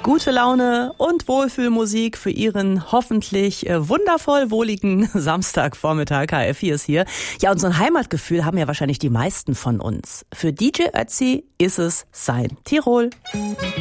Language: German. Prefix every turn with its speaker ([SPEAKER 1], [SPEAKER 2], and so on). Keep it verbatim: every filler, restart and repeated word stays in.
[SPEAKER 1] Gute Laune und Wohlfühlmusik für Ihren hoffentlich äh, wundervoll wohligen Samstagvormittag. H F vier ist hier. Ja, und so ein Heimatgefühl haben ja wahrscheinlich die meisten von uns. Für D J Ötzi ist es sein Tirol.